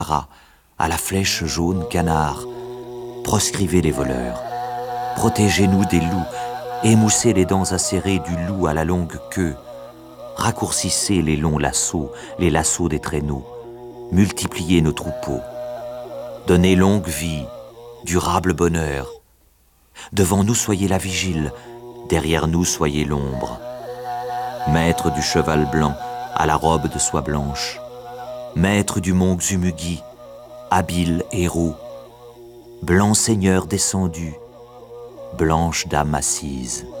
à la flèche jaune canard, proscrivez les voleurs, protégez-nous des loups, émoussez les dents acérées du loup à la longue queue, raccourcissez les longs lassos, les lassos des traîneaux, multipliez nos troupeaux, donnez longue vie, durable bonheur. Devant nous soyez la vigile, derrière nous soyez l'ombre. Maître du cheval blanc à la robe de soie blanche, maître du mont Xumugi, habile héros, blanc seigneur descendu, blanche dame assise.